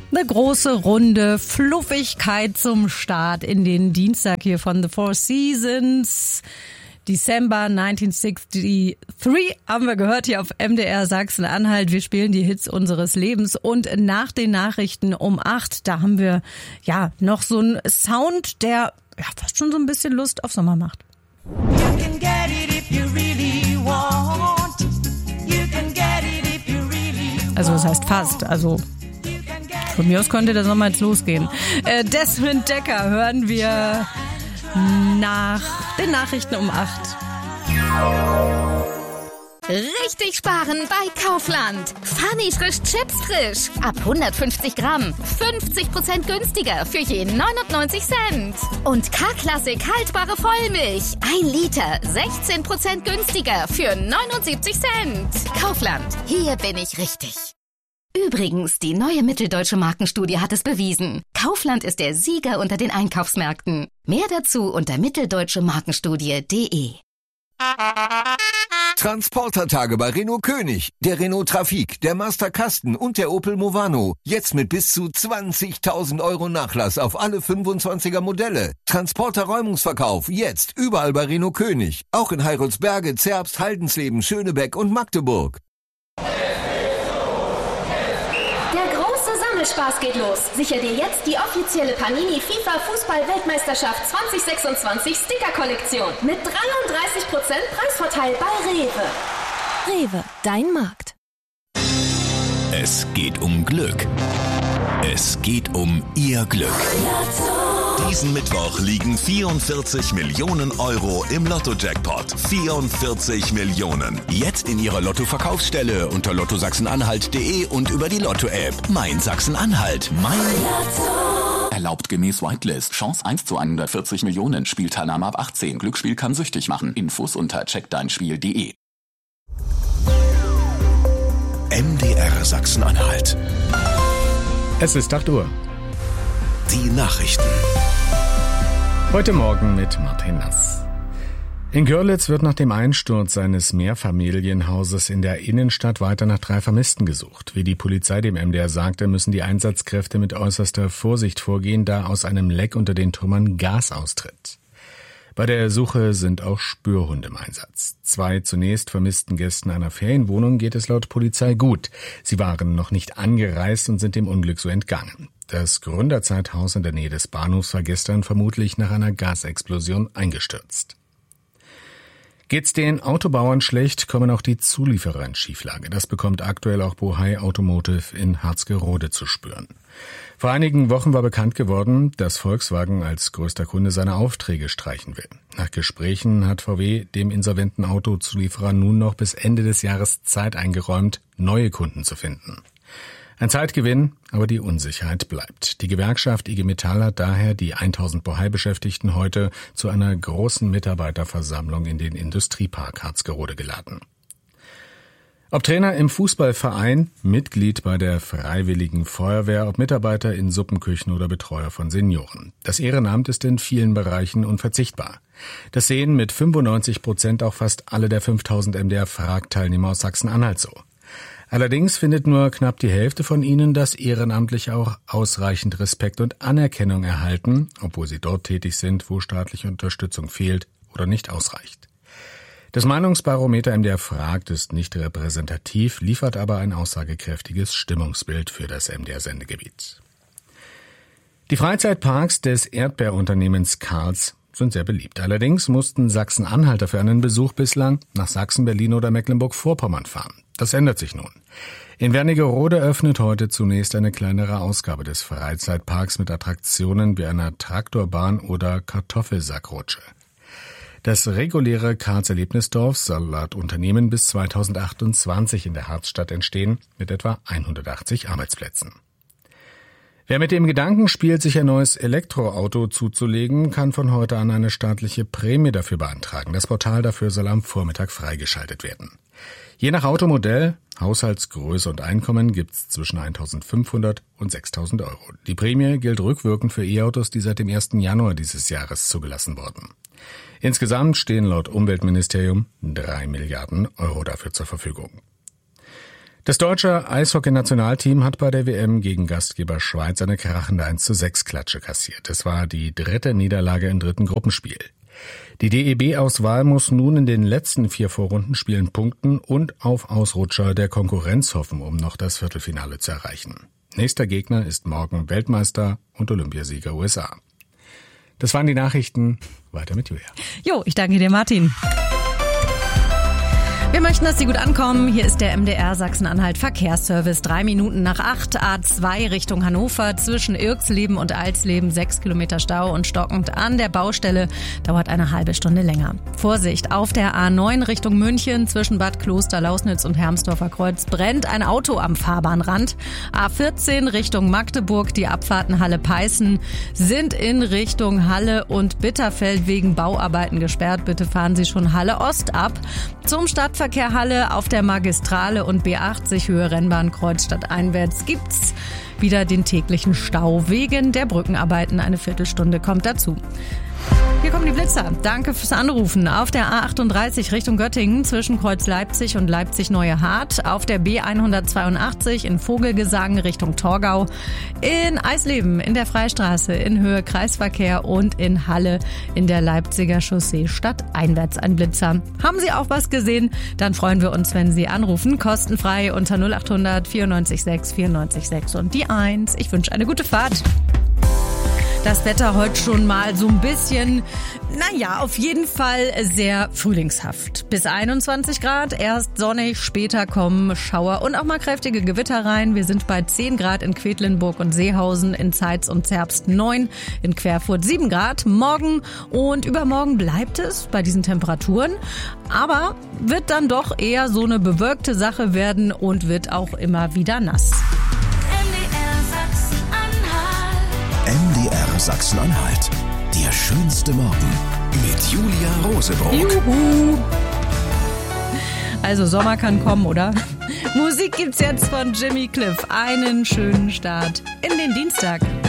Eine große Runde Fluffigkeit zum Start in den Dienstag hier von The Four Seasons. December 1963 haben wir gehört hier auf MDR Sachsen-Anhalt. Wir spielen die Hits unseres Lebens und nach den Nachrichten um 8, da haben wir ja noch so einen Sound, der ja fast schon so ein bisschen Lust auf Sommer macht. Also das heißt fast, also von mir aus könnte der Sommer jetzt losgehen. Desmond Decker hören wir nach den Nachrichten um 8. Richtig sparen bei Kaufland. Funny frisch Chips frisch. Ab 150 Gramm. 50% günstiger für je 99 Cent. Und K-Klassik haltbare Vollmilch. 1 Liter. 16% günstiger für 79 Cent. Kaufland. Hier bin ich richtig. Übrigens, die neue mitteldeutsche Markenstudie hat es bewiesen. Kaufland ist der Sieger unter den Einkaufsmärkten. Mehr dazu unter mitteldeutschemarkenstudie.de. Transportertage bei Renault König, der Renault Trafic, der Master Kasten und der Opel Movano. Jetzt mit bis zu 20.000 Euro Nachlass auf alle 25er Modelle. Transporter-Räumungsverkauf jetzt überall bei Renault König. Auch in Heiroldsberge, Zerbst, Haldensleben, Schönebeck und Magdeburg. Spaß geht los. Sicher dir jetzt die offizielle Panini FIFA Fußball-Weltmeisterschaft 2026 Sticker-Kollektion mit 33% Preisvorteil bei Rewe. Rewe, dein Markt. Es geht um Glück. Es geht um Ihr Glück. Diesen Mittwoch liegen 44 Millionen Euro im Lotto-Jackpot. 44 Millionen. Jetzt in Ihrer Lotto-Verkaufsstelle unter lottosachsenanhalt.de und über die Lotto-App. Mein Sachsen-Anhalt. Mein Lotto. Erlaubt gemäß Whitelist. Chance 1 zu 140 Millionen. Spielteilnahme ab 18. Glücksspiel kann süchtig machen. Infos unter checkdeinspiel.de. MDR Sachsen-Anhalt. Es ist 8 Uhr. Die Nachrichten. Heute Morgen mit Martin Nass. In Görlitz wird nach dem Einsturz eines Mehrfamilienhauses in der Innenstadt weiter nach 3 Vermissten gesucht. Wie die Polizei dem MDR sagte, müssen die Einsatzkräfte mit äußerster Vorsicht vorgehen, da aus einem Leck unter den Trümmern Gas austritt. Bei der Suche sind auch Spürhunde im Einsatz. 2 zunächst vermissten Gästen einer Ferienwohnung geht es laut Polizei gut. Sie waren noch nicht angereist und sind dem Unglück so entgangen. Das Gründerzeithaus in der Nähe des Bahnhofs war gestern vermutlich nach einer Gasexplosion eingestürzt. Geht's den Autobauern schlecht, kommen auch die Zulieferer in Schieflage. Das bekommt aktuell auch Bohai Automotive in Harzgerode zu spüren. Vor einigen Wochen war bekannt geworden, dass Volkswagen als größter Kunde seine Aufträge streichen will. Nach Gesprächen hat VW dem insolventen Autozulieferer nun noch bis Ende des Jahres Zeit eingeräumt, neue Kunden zu finden. Ein Zeitgewinn, aber die Unsicherheit bleibt. Die Gewerkschaft IG Metall hat daher die 1000 Bohai-Beschäftigten heute zu einer großen Mitarbeiterversammlung in den Industriepark Harzgerode geladen. Ob Trainer im Fußballverein, Mitglied bei der Freiwilligen Feuerwehr, ob Mitarbeiter in Suppenküchen oder Betreuer von Senioren. Das Ehrenamt ist in vielen Bereichen unverzichtbar. Das sehen mit 95% auch fast alle der 5000 MDR-Frag-Teilnehmer aus Sachsen-Anhalt so. Allerdings findet nur knapp die Hälfte von ihnen, dass Ehrenamtliche auch ausreichend Respekt und Anerkennung erhalten, obwohl sie dort tätig sind, wo staatliche Unterstützung fehlt oder nicht ausreicht. Das Meinungsbarometer MDR fragt ist nicht repräsentativ, liefert aber ein aussagekräftiges Stimmungsbild für das MDR-Sendegebiet. Die Freizeitparks des Erdbeerunternehmens Karls sind sehr beliebt. Allerdings mussten Sachsen-Anhalter für einen Besuch bislang nach Sachsen, Berlin oder Mecklenburg-Vorpommern fahren. Das ändert sich nun. In Wernigerode öffnet heute zunächst eine kleinere Ausgabe des Freizeitparks mit Attraktionen wie einer Traktorbahn oder Kartoffelsackrutsche. Das reguläre Karls-Erlebnisdorf soll laut Unternehmen bis 2028 in der Harzstadt entstehen, mit etwa 180 Arbeitsplätzen. Wer mit dem Gedanken spielt, sich ein neues Elektroauto zuzulegen, kann von heute an eine staatliche Prämie dafür beantragen. Das Portal dafür soll am Vormittag freigeschaltet werden. Je nach Automodell, Haushaltsgröße und Einkommen gibt's zwischen 1.500 und 6.000 Euro. Die Prämie gilt rückwirkend für E-Autos, die seit dem 1. Januar dieses Jahres zugelassen wurden. Insgesamt stehen laut Umweltministerium 3 Milliarden Euro dafür zur Verfügung. Das deutsche Eishockey-Nationalteam hat bei der WM gegen Gastgeber Schweiz eine krachende 1:6-Klatsche kassiert. Es war die 3. Niederlage im 3. Gruppenspiel. Die DEB-Auswahl muss nun in den letzten 4 Vorrundenspielen punkten und auf Ausrutscher der Konkurrenz hoffen, um noch das Viertelfinale zu erreichen. Nächster Gegner ist morgen Weltmeister und Olympiasieger USA. Das waren die Nachrichten. Weiter mit Julia. Jo, ich danke dir, Martin. Wir möchten, dass Sie gut ankommen. Hier ist der MDR Sachsen-Anhalt Verkehrsservice. 3 Minuten nach 8, A2 Richtung Hannover. Zwischen Irxleben und Alsleben 6 Kilometer Stau und stockend an der Baustelle. Dauert eine halbe Stunde länger. Vorsicht, auf der A9 Richtung München zwischen Bad Kloster, Lausnitz und Hermsdorfer Kreuz brennt ein Auto am Fahrbahnrand. A14 Richtung Magdeburg. Die Abfahrten Halle-Peißen sind in Richtung Halle und Bitterfeld wegen Bauarbeiten gesperrt. Bitte fahren Sie schon Halle Ost ab. Zum Stadtverkehr Halle auf der Magistrale und B80 Höhe Rennbahn Kreuzstadt einwärts gibt's wieder den täglichen Stau wegen der Brückenarbeiten. Eine Viertelstunde kommt dazu. Hier kommen die Blitzer. Danke fürs Anrufen. Auf der A38 Richtung Göttingen zwischen Kreuz Leipzig und Leipzig-Neue Hart. Auf der B182 in Vogelgesang Richtung Torgau. In Eisleben in der Freistraße in Höhe Kreisverkehr und in Halle in der Leipziger Chaussee stadteinwärts ein Blitzer. Haben Sie auch was gesehen? Dann freuen wir uns, wenn Sie anrufen. Kostenfrei unter 0800 94 6 94 6 und die 1. Ich wünsche eine gute Fahrt. Das Wetter heute schon mal so ein bisschen, auf jeden Fall sehr frühlingshaft. Bis 21 Grad, erst sonnig, später kommen Schauer und auch mal kräftige Gewitter rein. Wir sind bei 10 Grad in Quedlinburg und Seehausen, in Zeitz und Zerbst 9, in Querfurt 7 Grad. Morgen und übermorgen bleibt es bei diesen Temperaturen, aber wird dann doch eher so eine bewölkte Sache werden und wird auch immer wieder nass. MDR Sachsen-Anhalt. Der schönste Morgen mit Julia Rosebrot. Juhu. Also Sommer kann kommen, oder? Musik gibt's jetzt von Jimmy Cliff. Einen schönen Start in den Dienstag.